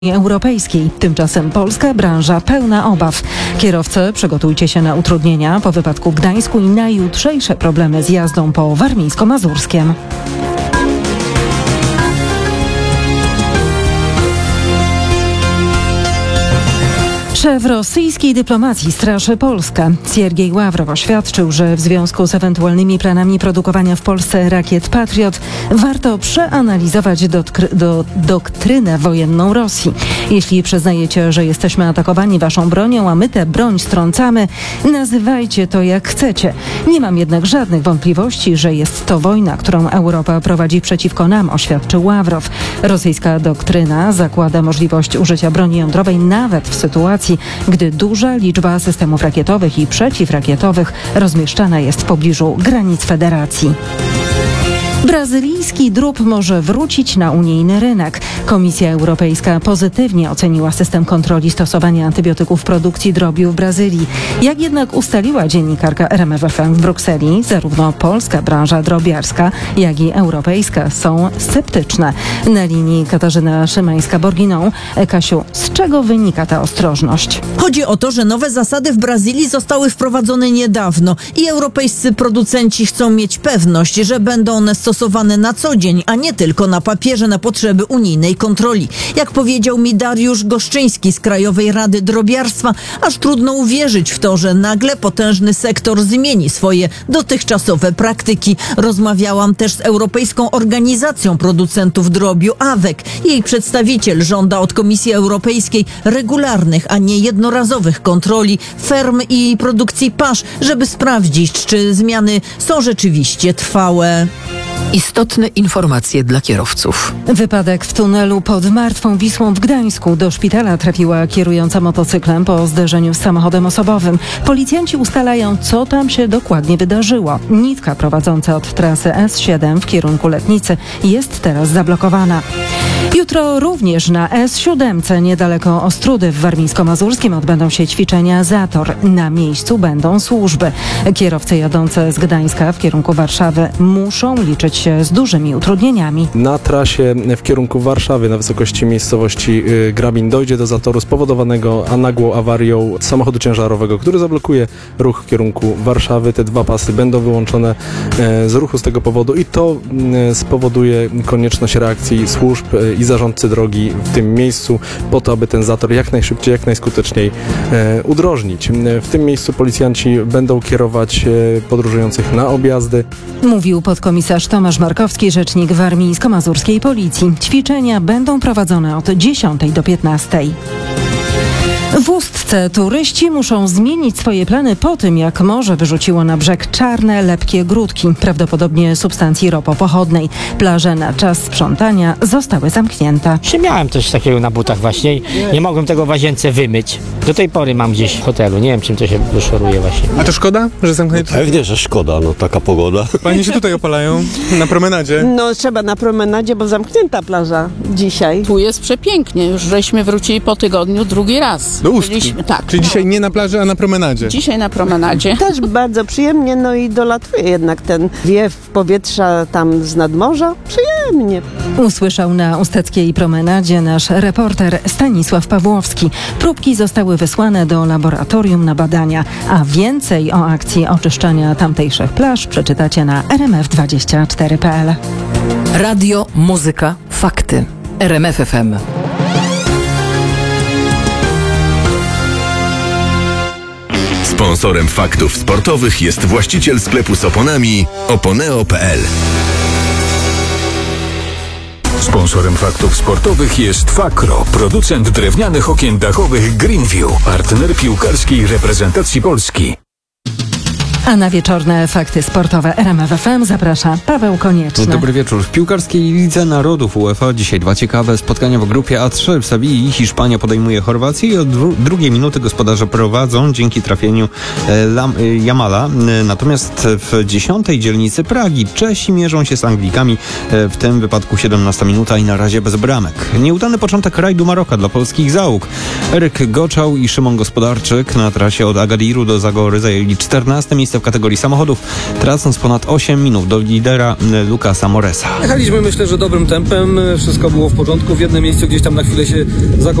Europejskiej. Tymczasem polska branża pełna obaw. Kierowcy, przygotujcie się na utrudnienia po wypadku w Gdańsku i na jutrzejsze problemy z jazdą po warmińsko-mazurskiem. Szef rosyjskiej dyplomacji straszy Polskę. Siergiej Ławrow oświadczył, że w związku z ewentualnymi planami produkowania w Polsce rakiet Patriot warto przeanalizować doktrynę wojenną Rosji. Jeśli przyznajecie, że jesteśmy atakowani waszą bronią, a my tę broń strącamy, nazywajcie to jak chcecie. Nie mam jednak żadnych wątpliwości, że jest to wojna, którą Europa prowadzi przeciwko nam, oświadczył Ławrow. Rosyjska doktryna zakłada możliwość użycia broni jądrowej nawet w sytuacji, gdy duża liczba systemów rakietowych i przeciwrakietowych rozmieszczana jest w pobliżu granic federacji. Brazylijski drób może wrócić na unijny rynek. Komisja Europejska pozytywnie oceniła system kontroli stosowania antybiotyków w produkcji drobiu w Brazylii. Jak jednak ustaliła dziennikarka RMF FM w Brukseli, zarówno polska branża drobiarska, jak i europejska są sceptyczne. Na linii Katarzyna Szymańska-Borginą. Kasiu, z czego wynika ta ostrożność? Chodzi o to, że nowe zasady w Brazylii zostały wprowadzone niedawno i europejscy producenci chcą mieć pewność, że będą one stosowane na co dzień, a nie tylko na papierze na potrzeby unijnej kontroli. Jak powiedział mi Dariusz Goszczyński z Krajowej Rady Drobiarstwa, aż trudno uwierzyć w to, że nagle potężny sektor zmieni swoje dotychczasowe praktyki. Rozmawiałam też z Europejską Organizacją Producentów Drobiu AWEC. Jej przedstawiciel żąda od Komisji Europejskiej regularnych, a nie jednorazowych kontroli ferm i produkcji pasz, żeby sprawdzić, czy zmiany są rzeczywiście trwałe. Istotne informacje dla kierowców. Wypadek w tunelu pod Martwą Wisłą w Gdańsku. Do szpitala trafiła kierująca motocyklem po zderzeniu z samochodem osobowym. Policjanci ustalają, co tam się dokładnie wydarzyło. Nitka prowadząca od trasy S7 w kierunku Letnicy jest teraz zablokowana. Jutro również na S7 niedaleko Ostródy w Warmińsko-Mazurskim odbędą się ćwiczenia Zator. Na miejscu będą służby. Kierowcy jadący z Gdańska w kierunku Warszawy muszą liczyć się z dużymi utrudnieniami. Na trasie w kierunku Warszawy na wysokości miejscowości Grabin dojdzie do zatoru spowodowanego nagłą awarią samochodu ciężarowego, który zablokuje ruch w kierunku Warszawy. Te dwa pasy będą wyłączone z ruchu z tego powodu i to spowoduje konieczność reakcji służb i zarządcy drogi w tym miejscu po to, aby ten zator jak najszybciej, jak najskuteczniej udrożnić. W tym miejscu policjanci będą kierować podróżujących na objazdy. Mówił podkomisarz Tomasz Markowski, rzecznik warmińsko-mazurskiej policji. Ćwiczenia będą prowadzone od 10 do 15. W Ustce turyści muszą zmienić swoje plany po tym, jak morze wyrzuciło na brzeg czarne, lepkie grudki, prawdopodobnie substancji ropopochodnej. Plaże na czas sprzątania zostały zamknięte. Miałem coś takiego na butach właśnie. Nie mogłem tego w łazience wymyć. Do tej pory mam gdzieś w hotelu. Nie wiem, czym to się wyszoruje właśnie. A to szkoda, że zamknięto? Pewnie, że szkoda, taka pogoda. Panie się tutaj opalają na promenadzie. No trzeba na promenadzie, bo zamknięta plaża dzisiaj. Tu jest przepięknie. Już żeśmy wrócili po tygodniu drugi raz. Do Ustki. Tak. Czyli dzisiaj nie na plaży, a na promenadzie. Dzisiaj na promenadzie. Też bardzo przyjemnie, no i dolatuje jednak ten wiew powietrza tam z nadmorza. Przyjemnie. Usłyszał na usteckiej promenadzie nasz reporter Stanisław Pawłowski. Próbki zostały wysłane do laboratorium na badania, a więcej o akcji oczyszczania tamtejszych plaż przeczytacie na rmf24.pl. Radio, muzyka, fakty. RMF FM. Sponsorem faktów sportowych jest właściciel sklepu z oponami oponeo.pl. Sponsorem faktów sportowych jest Fakro, producent drewnianych okien dachowych Greenview, partner piłkarskiej reprezentacji Polski. A na wieczorne fakty sportowe RMF FM zaprasza Paweł Konieczny. Dobry wieczór. W piłkarskiej Lidze Narodów UEFA dzisiaj dwa ciekawe spotkania w grupie A3 w Sewilli. Hiszpania podejmuje Chorwację i od drugiej minuty gospodarze prowadzą dzięki trafieniu Jamala. Natomiast w 10. dzielnicy Pragi Czesi mierzą się z Anglikami, w tym wypadku 17 minuta i na razie bez bramek. Nieudany początek rajdu Maroka dla polskich załóg. Eryk Goczał i Szymon Gospodarczyk na trasie od Agadiru do Zagory zajęli 14 miejsce miejsce w kategorii samochodów, tracąc ponad 8 minut do lidera Lucasa Moresa. Jechaliśmy, myślę, że dobrym tempem, wszystko było w porządku. W jednym miejscu gdzieś tam na chwilę się